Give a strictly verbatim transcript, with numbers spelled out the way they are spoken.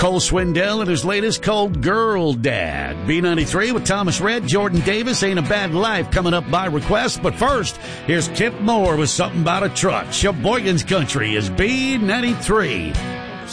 Cole Swindell and his latest Cold Girl Dad. B ninety-three with Thomas Rhett, Jordan Davis, Ain't a Bad Life coming up by request. But first, here's Kip Moore with something about a truck. Sheboygan's Country is B ninety-three.